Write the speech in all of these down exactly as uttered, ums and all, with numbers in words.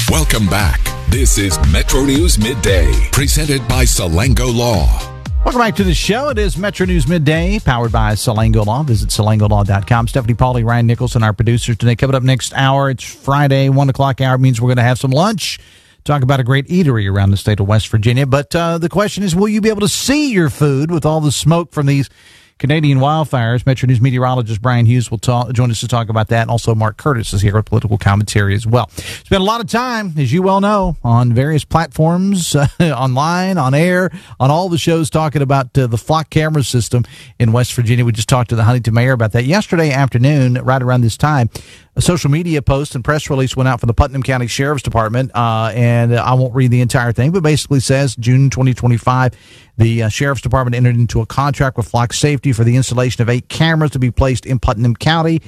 Welcome back. This is Metro News Midday, presented by Salango Law. Welcome back to the show. It is Metro News Midday, powered by Salango Law. Visit salango law dot com. Stephanie Pauly, Ryan Nicholson, our producers today. Coming up next hour, it's Friday, one o'clock hour. Means we're going to have some lunch. Talk about a great eatery around the state of West Virginia. But uh, the question is, will you be able to see your food with all the smoke from these Canadian wildfires? Metro News meteorologist Brian Hughes will talk, join us to talk about that. And also Mark Curtis is here with political commentary as well. Spent a lot of time, as you well know, on various platforms, uh, online, on air, on all the shows talking about uh, the flock camera system in West Virginia. We just talked to the Huntington mayor about that yesterday afternoon, right around this time. A social media post and press release went out from the Putnam County Sheriff's Department, uh, and I won't read the entire thing, but basically says June twenty twenty-five, the uh, Sheriff's Department entered into a contract with Flock Safety for the installation of eight cameras to be placed in Putnam County,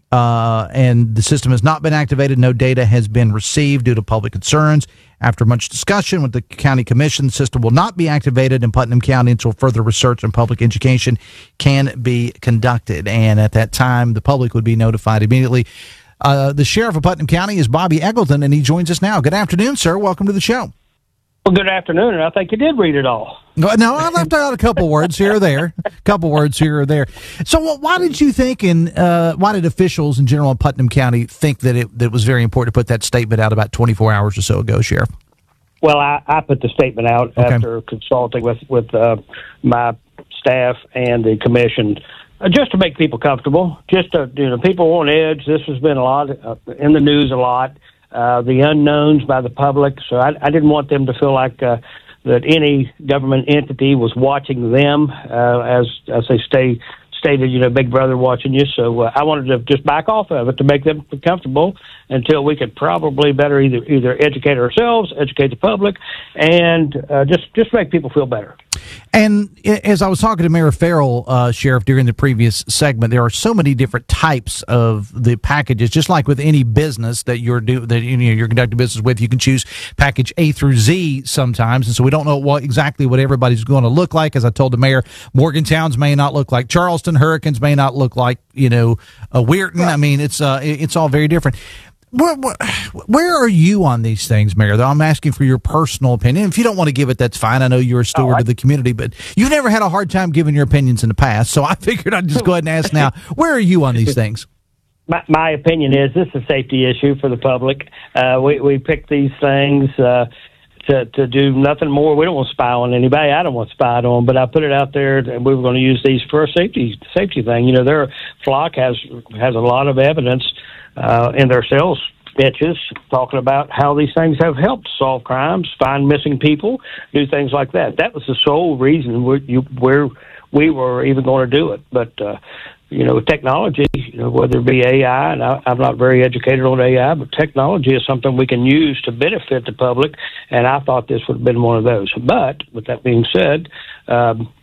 uh, and the system has not been activated. No data has been received due to public concerns. After much discussion with the county commission, the system will not be activated in Putnam County until further research and public education can be conducted. And at that time, the public would be notified immediately. Uh, the sheriff of Putnam County is Bobby Eggleton, and he joins us now. Good afternoon, sir. Welcome to the show. Well, good afternoon, and I think you did read it all. No, no, I left out a couple words here or there. A couple words here or there. So well, why did you think, and uh, why did officials in general in Putnam County think that it, that it was very important to put that statement out about twenty-four hours or so ago, Sheriff? Well, I, I put the statement out okay. after consulting with, with uh, my staff and the commission, uh, just to make people comfortable. Just to, you know, people on edge. This has been a lot uh, in the news a lot. Uh, the unknowns by the public. So I, I didn't want them to feel like uh, that any government entity was watching them, uh, as as they stay stated, you know, Big Brother watching you. So uh, I wanted to just back off of it to make them comfortable until we could probably better either either educate ourselves, educate the public, and uh, just just make people feel better. And as I was talking to Mayor Farrell, uh, Sheriff, during the previous segment, there are so many different types of the packages. Just like with any business that you're do that you know, you're conducting business with, you can choose package A through Z sometimes, and so we don't know what exactly what everybody's going to look like. As I told the mayor, Morgantown's may not look like Charleston, Hurricanes may not look like you know uh, Weirton. I mean, it's uh, it's all very different. Where, where, where are you on these things, Mayor? Though I'm asking for your personal opinion. If you don't want to give it, that's fine. I know you're a steward right. of the community, but you've never had a hard time giving your opinions in the past, so I figured I'd just go ahead and ask now. Where are you on these things? My, my opinion is this is a safety issue for the public. Uh, we, we pick these things uh, to, to do nothing more. We don't want to spy on anybody. I don't want to spy on them, but I put it out there, and we were going to use these for a safety safety thing. You know, their Flock has has a lot of evidence Uh, in their sales pitches, talking about how these things have helped solve crimes, find missing people, do things like that. That was the sole reason we, you, where we were even going to do it. But, uh, you know, technology, you know, whether it be A I, and I, I'm not very educated on A I, but technology is something we can use to benefit the public, and I thought this would have been one of those. But, with that being said, um,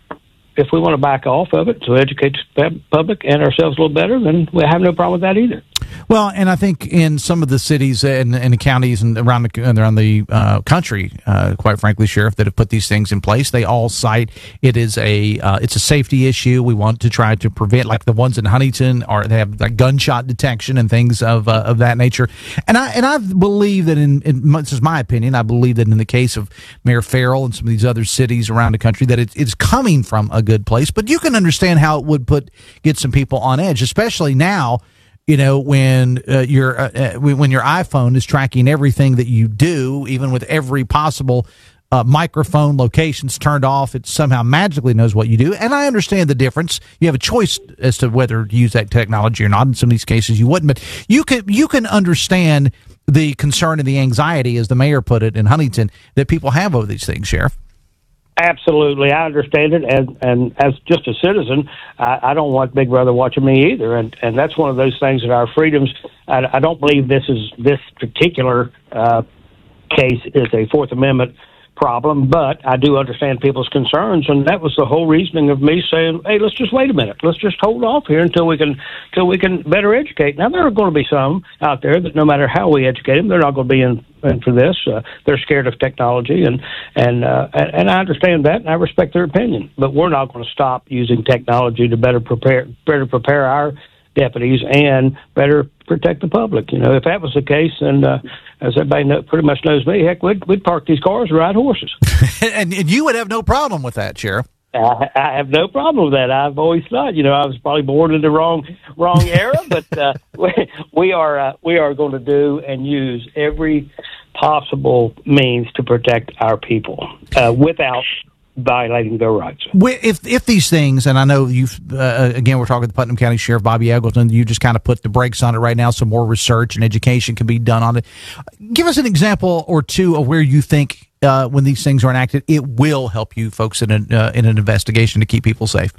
if we want to back off of it to educate the public and ourselves a little better, then we have no problem with that either. Well, and I think in some of the cities and, and the counties and around the around the uh, country, uh, quite frankly, Sheriff, that have put these things in place, they all cite it is a uh, it's a safety issue. We want to try to prevent, like the ones in Huntington, or they have like gunshot detection and things of uh, of that nature. And I and I believe that in, in this is my opinion, I believe that in the case of Mayor Farrell and some of these other cities around the country, that it, it's coming from a good place. But you can understand how it would put get some people on edge, especially now. You know, when uh, your uh, when your iPhone is tracking everything that you do, even with every possible uh, microphone locations turned off, it somehow magically knows what you do. And I understand the difference. You have a choice as to whether to use that technology or not. In some of these cases, you wouldn't. But you can you can understand the concern and the anxiety, as the mayor put it in Huntington, that people have over these things, Sheriff. Absolutely, I understand it, and, and as just a citizen, I, I don't want Big Brother watching me either, and, and that's one of those things that our freedoms. I, I don't believe this is this particular uh, case is a Fourth Amendment problem, but I do understand people's concerns, and that was the whole reasoning of me saying, "Hey, let's just wait a minute. Let's just hold off here until we can, until we can better educate." Now, there are going to be some out there that no matter how we educate them, they're not going to be in, in for this. Uh, they're scared of technology, and and, uh, and and I understand that, and I respect their opinion. But we're not going to stop using technology to better prepare, better prepare our deputies and better protect the public. You know, if that was the case, then uh, as everybody know, pretty much knows me, heck, we'd, we'd park these cars and ride horses. and, and you would have no problem with that, Sheriff. I, I have no problem with that. I've always thought, you know, I was probably born in the wrong wrong era, but uh, we, we are uh, we are going to do and use every possible means to protect our people uh, without violating their rights. If if these things, and I know you've, uh, again, we're talking to Putnam County Sheriff Bobby Eggleton, you just kind of put the brakes on it right now so more research and education can be done on it. Give us an example or two of where you think uh, when these things are enacted, it will help you folks in, a, uh, in an investigation to keep people safe.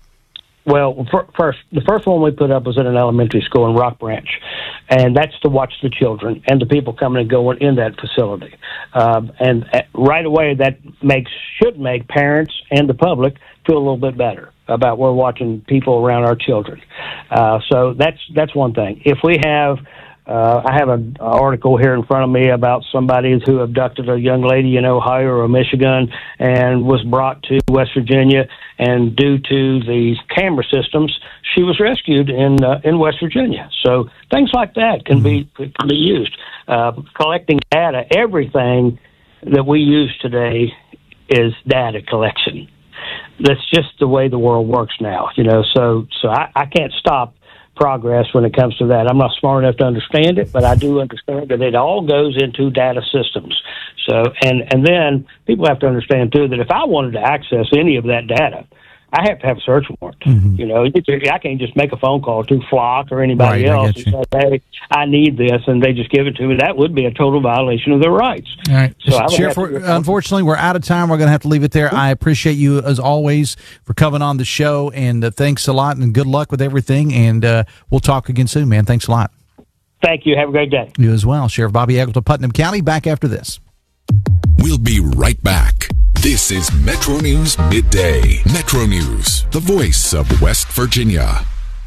Well, for, first, the first one we put up was at an elementary school in Rock Branch, and that's to watch the children and the people coming and going in that facility. Um, and uh, right away, that makes should make parents and the public feel a little bit better about we're watching people around our children. Uh, so that's that's one thing. If we have Uh, I have an article here in front of me about somebody who abducted a young lady in Ohio or Michigan and was brought to West Virginia, and due to the camera systems, she was rescued in uh, in West Virginia. So things like that can be can be used. Uh, collecting data, everything that we use today is data collection. That's just the way the world works now, you know. So so I, I can't stop progress when it comes to that. I'm not smart enough to understand it, but I do understand that it all goes into data systems. So, and, and then people have to understand too that if I wanted to access any of that data, I have to have a search warrant. Mm-hmm. You know, I can't just make a phone call to Flock or anybody right, else and say, hey, I need this, and they just give it to me. That would be a total violation of their rights. All right. So Sheriff, to- unfortunately, we're out of time. We're going to have to leave it there. I appreciate you, as always, for coming on the show, and uh, thanks a lot, and good luck with everything, and uh, we'll talk again soon, man. Thanks a lot. Thank you. Have a great day. You as well. Sheriff Bobby Eggleton, Putnam County, back after this. We'll be right back. This is Metro News Midday. Metro News, the voice of West Virginia.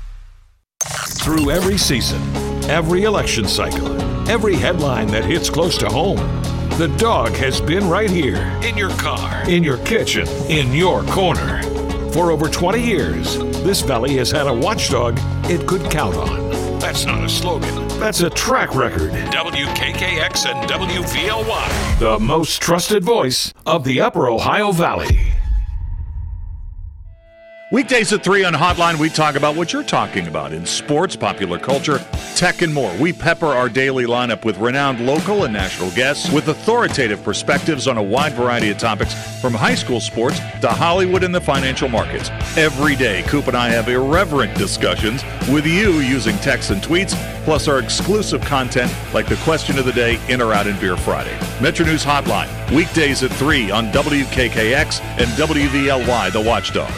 Through every season, every election cycle, every headline that hits close to home, the dog has been right here in your car, in your kitchen, in your corner. For over twenty years, this valley has had a watchdog it could count on. That's not a slogan. That's a track record. W K K X and W V L Y, the most trusted voice of the Upper Ohio Valley. Weekdays at three on Hotline, we talk about what you're talking about in sports, popular culture, tech, and more. We pepper our daily lineup with renowned local and national guests with authoritative perspectives on a wide variety of topics, from high school sports to Hollywood and the financial markets. Every day, Coop and I have irreverent discussions with you using texts and tweets, plus our exclusive content like the question of the day, In or Out in Beer Friday. Metro News Hotline, weekdays at three on W K K X and W V L Y, The Watchdog.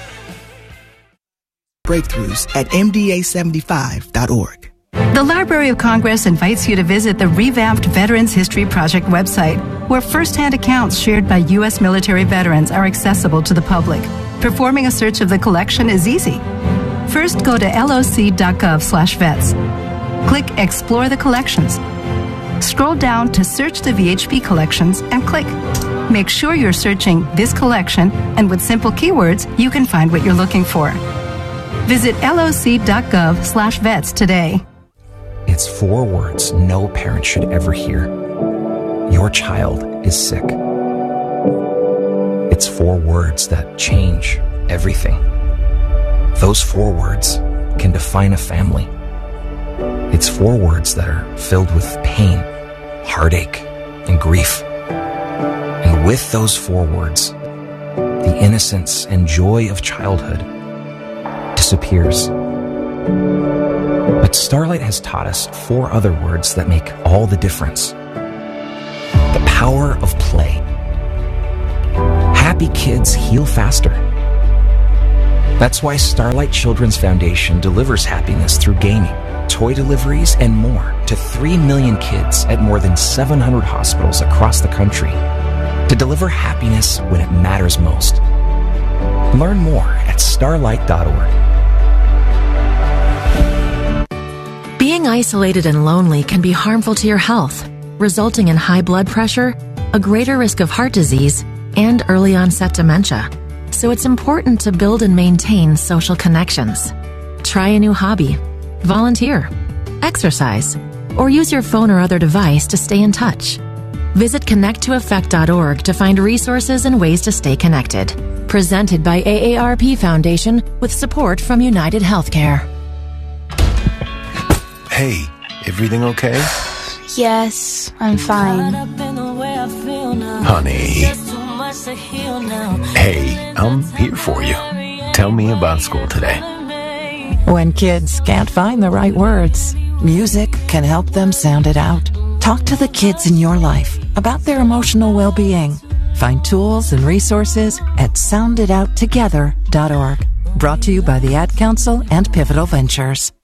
Breakthroughs at M D A seventy-five dot org. The Library of Congress invites you to visit the revamped Veterans History Project website, where first-hand accounts shared by U S military veterans are accessible to the public. Performing a search of the collection is easy. First, go to loc.gov slash vets. Click Explore the Collections. Scroll down to Search the V H P Collections and click. Make sure you're searching this collection, and with simple keywords, you can find what you're looking for. Visit loc.gov slash vets today. It's four words no parent should ever hear. Your child is sick. It's four words that change everything. Those four words can define a family. It's four words that are filled with pain, heartache, and grief. And with those four words, the innocence and joy of childhood disappears. But Starlight has taught us four other words that make all the difference. The power of play. Happy kids heal faster. That's why Starlight Children's Foundation delivers happiness through gaming, toy deliveries, and more to three million kids at more than seven hundred hospitals across the country to deliver happiness when it matters most. Learn more at starlight dot org. Being isolated and lonely can be harmful to your health, resulting in high blood pressure, a greater risk of heart disease, and early onset dementia. So it's important to build and maintain social connections. Try a new hobby, volunteer, exercise, or use your phone or other device to stay in touch. Visit connect to effect dot org to find resources and ways to stay connected. Presented by A A R P Foundation with support from United Healthcare. Hey, everything okay? Yes, I'm fine. Honey. Hey, I'm here for you. Tell me about school today. When kids can't find the right words, music can help them sound it out. Talk to the kids in your life about their emotional well-being. Find tools and resources at sound it out together dot org. Brought to you by the Ad Council and Pivotal Ventures.